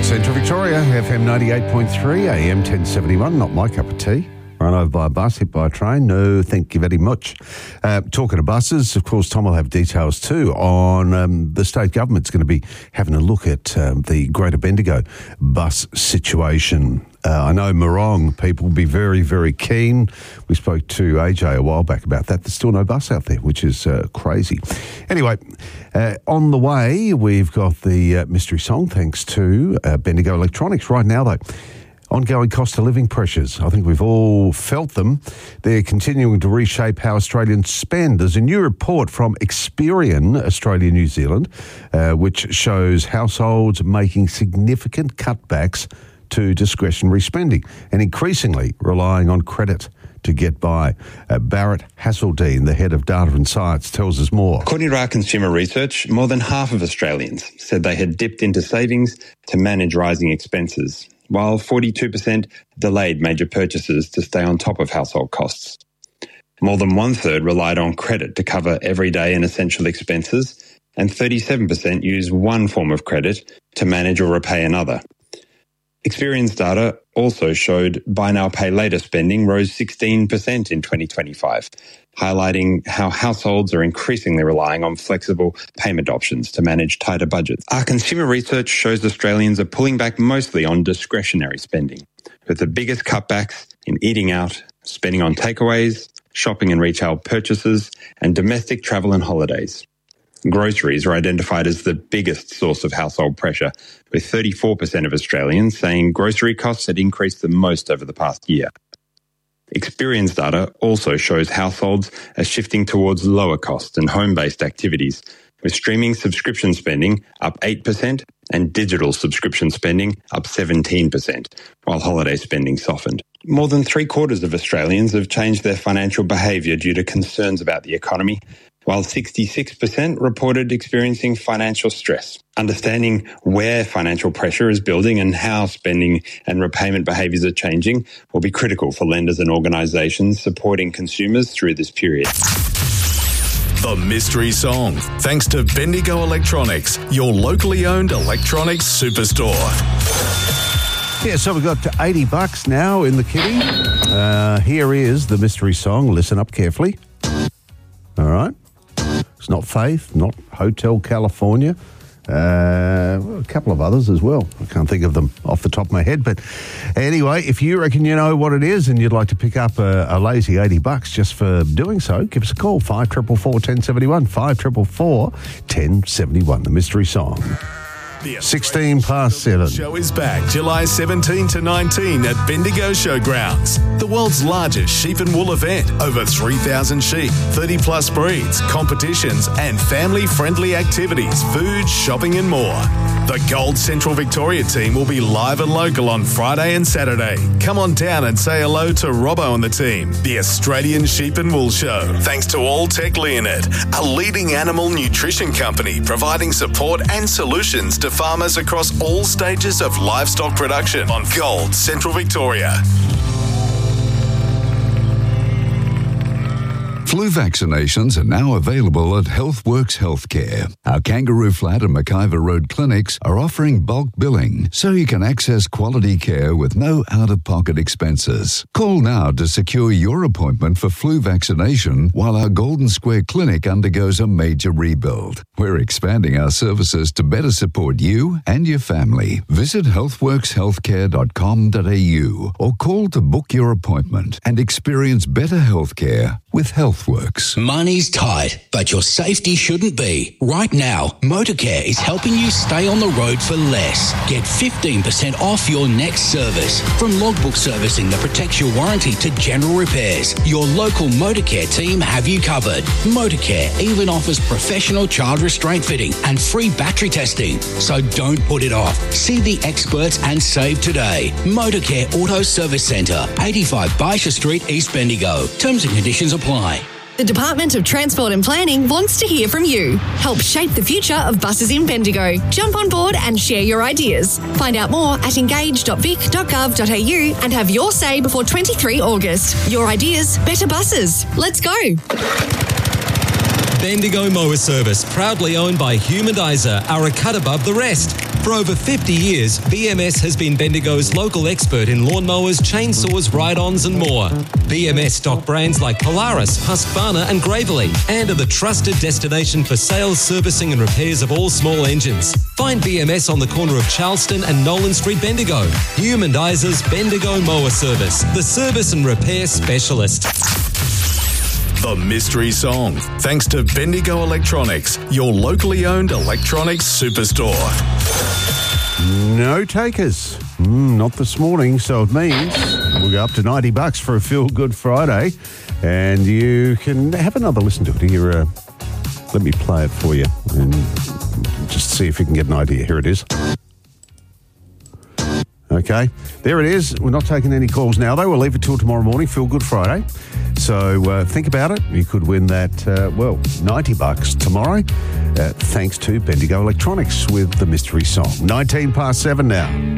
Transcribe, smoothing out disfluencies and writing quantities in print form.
Central Victoria, FM 98.3, AM 1071, not my cup of tea. Run over by a bus, hit by a train, no thank you very much. Talking of buses, of course, Tom will have details too on the state government's going to be having a look at the Greater Bendigo bus situation. I know Morong people will be very, very keen. We spoke to AJ a while back about that. There's still no bus out there, which is crazy. Anyway, on the way, we've got the mystery song, thanks to Bendigo Electronics. Right now, though, ongoing cost of living pressures. I think we've all felt them. They're continuing to reshape how Australians spend. There's a new report from Experian, Australia, New Zealand, which shows households making significant cutbacks to discretionary spending and increasingly relying on credit to get by. Barrett Hasseldean, the head of Data and Science, tells us more. According to our consumer research, more than half of Australians said they had dipped into savings to manage rising expenses, while 42% delayed major purchases to stay on top of household costs. More than one-third relied on credit to cover everyday and essential expenses, and 37% used one form of credit to manage or repay another. Experian's data also showed buy now, pay later spending rose 16% in 2025, highlighting how households are increasingly relying on flexible payment options to manage tighter budgets. Our consumer research shows Australians are pulling back mostly on discretionary spending, with the biggest cutbacks in eating out, spending on takeaways, shopping and retail purchases, and domestic travel and holidays. Groceries are identified as the biggest source of household pressure, with 34% of Australians saying grocery costs had increased the most over the past year. Experian's data also shows households are shifting towards lower cost and home-based activities, with streaming subscription spending up 8% and digital subscription spending up 17%, while holiday spending softened. More than three-quarters of Australians have changed their financial behaviour due to concerns about the economy, while 66% reported experiencing financial stress. Understanding where financial pressure is building and how spending and repayment behaviours are changing will be critical for lenders and organisations supporting consumers through this period. The Mystery Song, thanks to Bendigo Electronics, your locally owned electronics superstore. Yeah, so we've got $80 now in the kitty. Here is the Mystery Song. Listen up carefully. All right. It's not Faith, not Hotel California. A couple of others as well. I can't think of them off the top of my head. But anyway, if you reckon you know what it is and you'd like to pick up a lazy $80 just for doing so, give us a call, 5444 1071, 5444 1071, the Mystery Song. 16 past 7. The show is back July 17 to 19 at Bendigo Showgrounds. The world's largest sheep and wool event. Over 3,000 sheep, 30 plus breeds, competitions and family-friendly activities, food, shopping and more. The Gold Central Victoria team will be live and local on Friday and Saturday. Come on down and say hello to Robbo and the team. The Australian Sheep and Wool Show. Thanks to Alltech Leonard, a leading animal nutrition company providing support and solutions to farmers across all stages of livestock production on Gold Central Victoria. Flu vaccinations are now available at HealthWorks Healthcare. Our Kangaroo Flat and McIver Road clinics are offering bulk billing so you can access quality care with no out-of-pocket expenses. Call now to secure your appointment for flu vaccination while our Golden Square Clinic undergoes a major rebuild. We're expanding our services to better support you and your family. Visit healthworkshealthcare.com.au or call to book your appointment and experience better healthcare with HealthWorks. Money's tight, but your safety shouldn't be. Right now, Motorcare is helping you stay on the road for less. Get 15% off your next service. From logbook servicing that protects your warranty to general repairs, your local Motorcare team have you covered. Motorcare even offers professional child restraint fitting and free battery testing. So don't put it off. See the experts and save today. Motorcare Auto Service Centre, 85 Baisha Street, East Bendigo. Terms and conditions apply. The Department of Transport and Planning wants to hear from you. Help shape the future of buses in Bendigo. Jump on board and share your ideas. Find out more at engage.vic.gov.au and have your say before 23 August. Your ideas, better buses. Let's go. Bendigo Mower Service, proudly owned by Humandizer, are a cut above the rest. For over 50 years, BMS has been Bendigo's local expert in lawnmowers, chainsaws, ride-ons and more. BMS stock brands like Polaris, Husqvarna and Gravely, and are the trusted destination for sales, servicing and repairs of all small engines. Find BMS on the corner of Charleston and Nolan Street, Bendigo. Humandizer's Bendigo Mower Service, the service and repair specialist. The mystery song, thanks to Bendigo Electronics, your locally owned electronics superstore. No takers. Not this morning, so it means we'll go up to $90 for a Feel Good Friday, and you can have another listen to it. Here, let me play it for you and just see if you can get an idea. Here it is. Okay, there it is. We're not taking any calls now, though. We'll leave it till tomorrow morning, Feel Good Friday. So think about it. You could win that, $90 tomorrow, thanks to Bendigo Electronics with the mystery song. 7:19 now.